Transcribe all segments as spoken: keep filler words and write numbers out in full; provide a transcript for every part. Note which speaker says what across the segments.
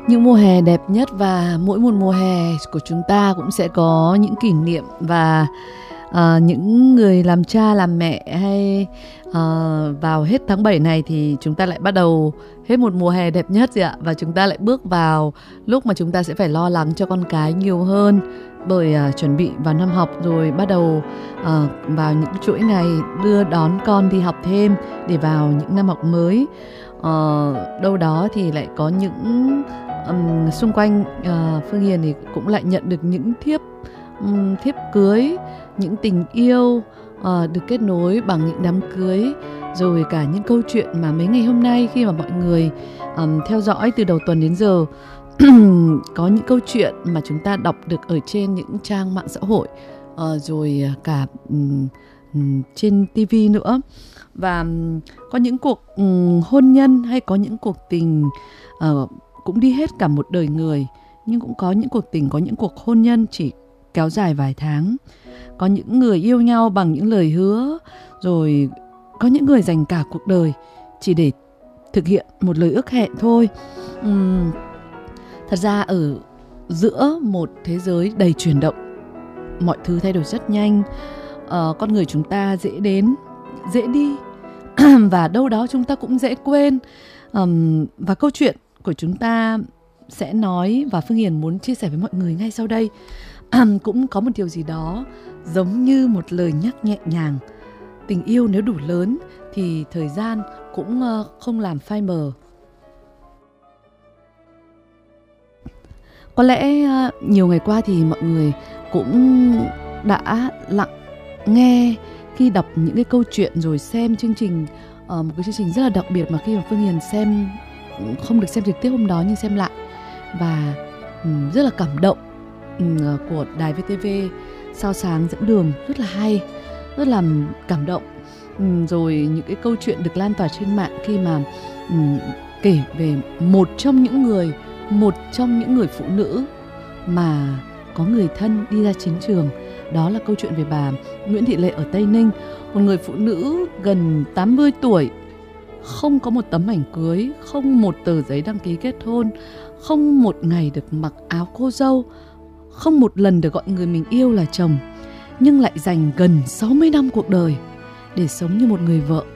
Speaker 1: Những mùa hè đẹp nhất, và mỗi một mùa hè của chúng ta cũng sẽ có những kỷ niệm. Và uh, những người làm cha làm mẹ hay uh, vào hết tháng bảy này thì chúng ta lại bắt đầu hết một mùa hè đẹp nhất rồi ạ. Và chúng ta lại bước vào lúc mà chúng ta sẽ phải lo lắng cho con cái nhiều hơn, bởi uh, chuẩn bị vào năm học, rồi bắt đầu uh, vào những chuỗi ngày đưa đón con đi học thêm để vào những năm học mới. Uh, đâu đó thì lại có những um, xung quanh uh, Phương Hiền thì cũng lại nhận được những thiếp um, thiếp cưới, những tình yêu uh, được kết nối bằng những đám cưới, rồi cả những câu chuyện mà mấy ngày hôm nay khi mà mọi người um, theo dõi từ đầu tuần đến giờ có những câu chuyện mà chúng ta đọc được ở trên những trang mạng xã hội, uh, rồi cả um, um, trên ti vi nữa. Và có những cuộc um, hôn nhân hay có những cuộc tình uh, cũng đi hết cả một đời người, nhưng cũng có những cuộc tình, có những cuộc hôn nhân chỉ kéo dài vài tháng. Có những người yêu nhau bằng những lời hứa, rồi có những người dành cả cuộc đời chỉ để thực hiện một lời ước hẹn thôi. um, Thật ra ở giữa một thế giới đầy chuyển động, mọi thứ thay đổi rất nhanh, uh, con người chúng ta dễ đến, dễ đi và đâu đó chúng ta cũng dễ quên. um, Và câu chuyện của chúng ta sẽ nói, và Phương Hiền muốn chia sẻ với mọi người ngay sau đây, cũng có một điều gì đó giống như một lời nhắc nhẹ nhàng. Tình yêu nếu đủ lớn thì thời gian cũng uh, không làm phai mờ. Có lẽ uh, nhiều ngày qua thì mọi người cũng đã lặng nghe khi đọc những cái câu chuyện, rồi xem chương trình, uh, một cái chương trình rất là đặc biệt mà khi mà Phương Hiền xem, không được xem trực tiếp hôm đó nhưng xem lại, và um, rất là cảm động, um, của đài vê tê vê Sao Sáng dẫn đường, rất là hay, rất là cảm động. um, Rồi những cái câu chuyện được lan tỏa trên mạng khi mà um, kể về một trong những người một trong những người phụ nữ mà có người thân đi ra chiến trường. Đó là câu chuyện về bà Nguyễn Thị Lệ ở Tây Ninh, một người phụ nữ gần tám mươi tuổi, không có một tấm ảnh cưới, không một tờ giấy đăng ký kết hôn, không một ngày được mặc áo cô dâu, không một lần được gọi người mình yêu là chồng, nhưng lại dành gần sáu mươi năm cuộc đời để sống như một người vợ.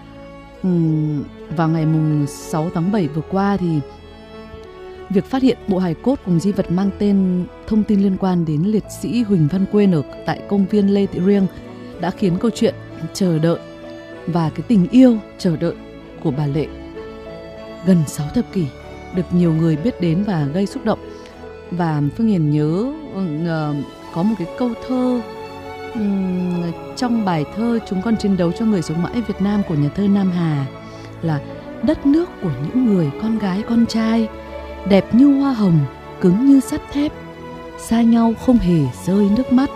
Speaker 1: uhm, Vào ngày sáu tháng bảy vừa qua thì việc phát hiện bộ hài cốt cùng di vật mang tên thông tin liên quan đến liệt sĩ Huỳnh Văn Quên ở tại công viên Lê Thị Riêng đã khiến câu chuyện chờ đợi và cái tình yêu chờ đợi của bà Lệ gần sáu thập kỷ được nhiều người biết đến và gây xúc động. Và Phương Hiền nhớ uh, có một cái câu thơ um, trong bài thơ Chúng con chiến đấu cho người sống mãi Việt Nam của nhà thơ Nam Hà, là đất nước của những người con gái con trai, đẹp như hoa hồng, cứng như sắt thép, xa nhau không hề rơi nước mắt.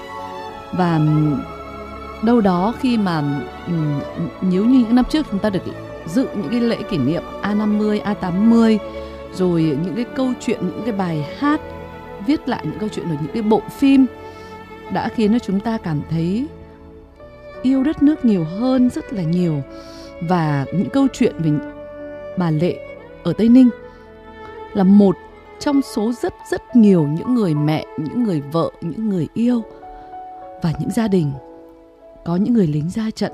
Speaker 1: Và đâu đó khi mà nếu như những năm trước chúng ta được dự những cái lễ kỷ niệm A năm mươi, A tám mươi, rồi những cái câu chuyện, những cái bài hát viết lại những câu chuyện ở những cái bộ phim đã khiến cho chúng ta cảm thấy yêu đất nước nhiều hơn rất là nhiều. Và những câu chuyện về bà Lệ ở Tây Ninh là một trong số rất rất nhiều những người mẹ, những người vợ, những người yêu và những gia đình. Có những người lính ra trận,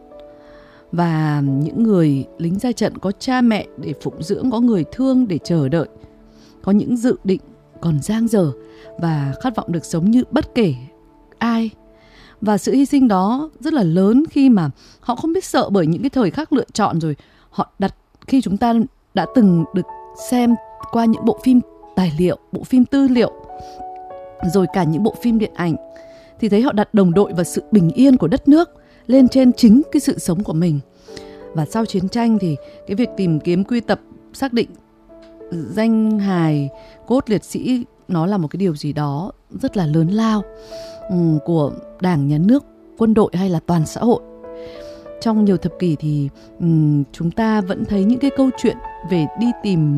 Speaker 1: và những người lính ra trận có cha mẹ để phụng dưỡng, có người thương để chờ đợi, có những dự định còn dang dở và khát vọng được sống như bất kể ai. Và sự hy sinh đó rất là lớn khi mà họ không biết sợ bởi những cái thời khắc lựa chọn, rồi họ đặt, khi chúng ta đã từng được xem qua những bộ phim tài liệu, bộ phim tư liệu, rồi cả những bộ phim điện ảnh, thì thấy họ đặt đồng đội và sự bình yên của đất nước lên trên chính cái sự sống của mình. Và sau chiến tranh thì cái việc tìm kiếm, quy tập, xác định danh hài cốt liệt sĩ nó là một cái điều gì đó rất là lớn lao um, của Đảng, Nhà nước, quân đội hay là toàn xã hội. Trong nhiều thập kỷ thì um, chúng ta vẫn thấy những cái câu chuyện về đi tìm